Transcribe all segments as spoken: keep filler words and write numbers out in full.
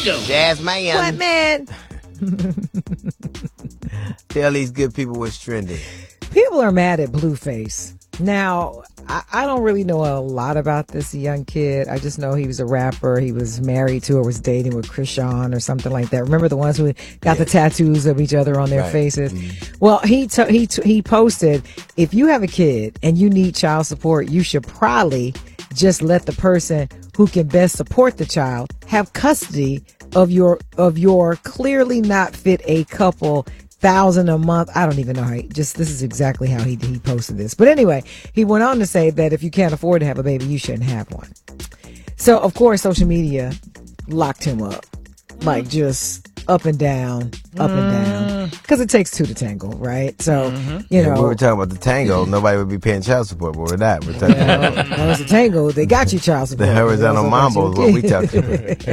go. Jazz man. What, man? Tell these good people what's trending. People are mad at Blueface. Now, I, I don't really know a lot about this young kid. I just know he was a rapper. He was married to or was dating with Krishan or something like that. Remember the ones who got yeah. the tattoos of each other on their right. faces? Mm-hmm. Well, he t- he t- he posted, if you have a kid and you need child support, you should probably just let the person who can best support the child have custody of your of your clearly not fit a couple thousand a month. I don't even know how he, just this is exactly how he he posted this. But anyway, he went on to say that if you can't afford to have a baby, you shouldn't have one. So of course, social media locked him up, like just up and down, up mm. and down, because it takes two to tango, right? So mm-hmm. you know, if we were talking about the tango, nobody would be paying child support, but we're not. We're talking well, about that was the tango. They got you child support. The horizontal mambo is what we talking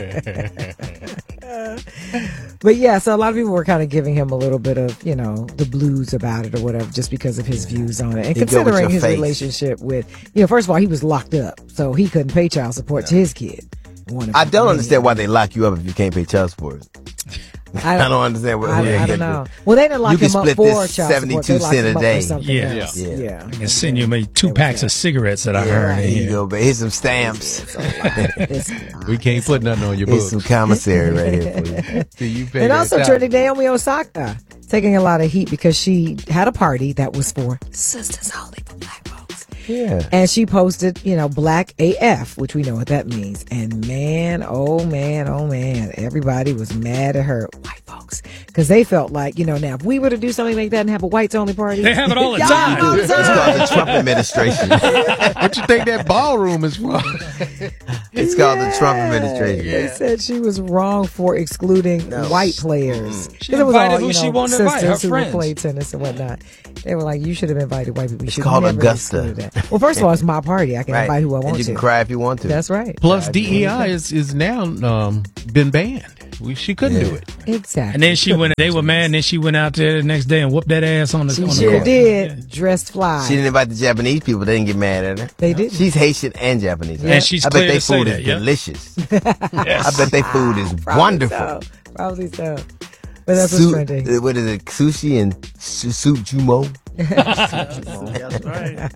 about. But yeah, so a lot of people were kind of giving him a little bit of, you know, the blues about it or whatever, just because of his views on it. And you considering his face. relationship with, you know, first of all, he was locked up, so he couldn't pay child support to his kid. I don't understand why they lock you up if you can't pay child support. I don't, I don't understand what. I, yeah, I don't know. Well, they didn't lock him up for child seventy-two support. They cent a day. Yeah. Yeah. yeah, yeah. I can send you maybe two packs of cigarettes that I yeah, heard. Here you go, but here's some stamps. We can't put nothing on your book. Here's some commissary right here for you. So you pay and that also, trending Naomi Osaka taking a lot of heat because she had a party that was for Sisters Only for Black folks. Yeah. And she posted, you know, Black A F, which we know what that means. And man, oh man, oh man, everybody was mad at her, white folks, because they felt like, you know, now if we were to do something like that and have a whites only party, they have it all the y'all time. all the It's called the Trump administration. What you think that ballroom is for? It's called the Trump administration. They said she was wrong for excluding No. white players. Mm. She It was invited all, who you know, she wanted to invite, her sisters who friends. would play tennis and whatnot. They were like, you should have invited white people. You It's should called never Augusta. exclude that. Well, first of all, it's my party. I can Right. invite who I want and you to. can cry if you want to. That's right. Plus, D E I is, is now um, been banned. We, she couldn't Yeah. do it. Exactly. And then she went. They were mad. And then she went out there the next day and whooped that ass on the. She on the sure court. did. Yeah. Dressed fly. She didn't invite the Japanese people. They didn't get mad at her. They didn't. She's Haitian and Japanese. And she's I bet clear their to say food that, is yeah. delicious. Yes. I bet their food is Probably wonderful. So. Probably so. But that's Su- what's trending. uh, What is it? Sushi and su- soup jumo. That's right.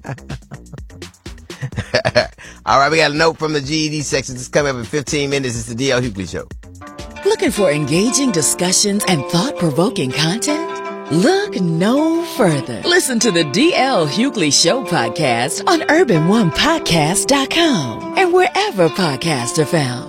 All right, we got a note from the G E D section. It's coming up in fifteen minutes. It's the D L Hughley Show. Looking for engaging discussions and thought-provoking content? Look no further. Listen to the D L Hughley Show podcast on urban one podcast dot com and wherever podcasts are found.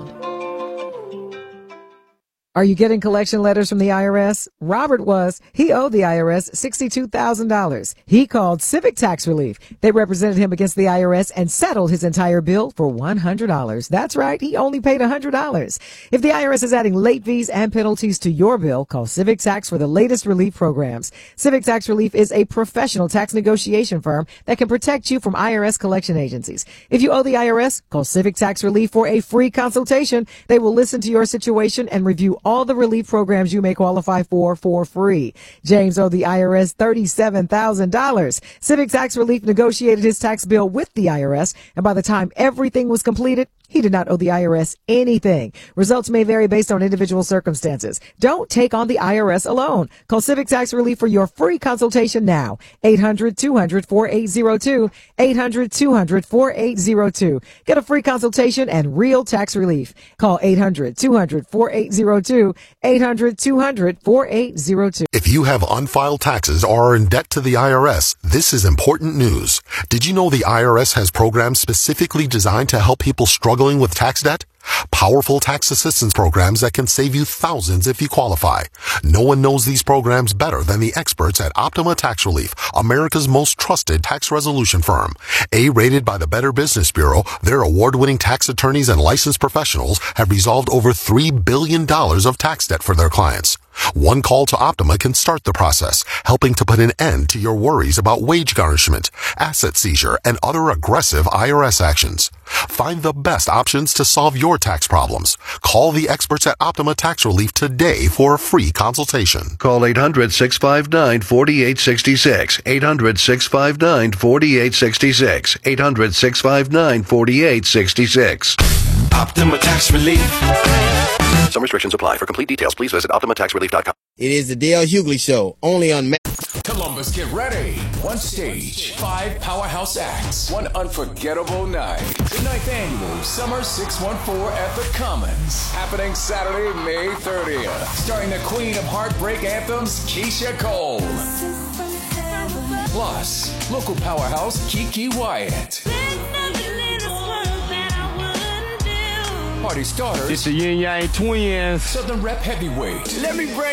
Are you getting collection letters from the I R S? Robert was. He owed the I R S sixty-two thousand dollars. He called Civic Tax Relief. They represented him against the I R S and settled his entire bill for one hundred dollars. That's right. He only paid one hundred dollars. If the I R S is adding late fees and penalties to your bill, call Civic Tax for the latest relief programs. Civic Tax Relief is a professional tax negotiation firm that can protect you from I R S collection agencies. If you owe the I R S, call Civic Tax Relief for a free consultation. They will listen to your situation and review all the relief programs you may qualify for for free. James owed the I R S thirty-seven thousand dollars. Civic Tax Relief negotiated his tax bill with the I R S, and by the time everything was completed, he did not owe the I R S anything. Results may vary based on individual circumstances. Don't take on the I R S alone. Call Civic Tax Relief for your free consultation now. eight hundred two hundred four eight zero two. eight hundred two hundred four eight zero two. Get a free consultation and real tax relief. Call eight hundred two hundred four eight zero two. eight hundred two hundred four eight zero two. If you have unfiled taxes or are in debt to the I R S, this is important news. Did you know the I R S has programs specifically designed to help people struggling with tax debt? Powerful tax assistance programs that can save you thousands if you qualify. No one knows these programs better than the experts at Optima Tax Relief, America's most trusted tax resolution firm. A-rated by the Better Business Bureau, their award-winning tax attorneys and licensed professionals have resolved over three billion dollars of tax debt for their clients. One call to Optima can start the process, helping to put an end to your worries about wage garnishment, asset seizure, and other aggressive I R S actions. Find the best options to solve your tax problems. Call the experts at Optima Tax Relief today for a free consultation. Call eight hundred six five nine four eight six six. eight hundred six five nine four eight six six. eight hundred six five nine four eight six six. Optima Tax Relief. Some restrictions apply. For complete details, please visit Optima Tax Relief dot com. It is the Dale Hughley Show, only on Ma- Columbus, get ready. One stage, five powerhouse acts, one unforgettable night. The ninth annual Summer six one four at the Commons. Happening Saturday, May thirtieth. Starring the queen of heartbreak anthems, Keisha Cole. Plus, local powerhouse Kiki Wyatt. Party starters. It's the Yin Yang Twins. Southern Rep Heavyweight. Let me bring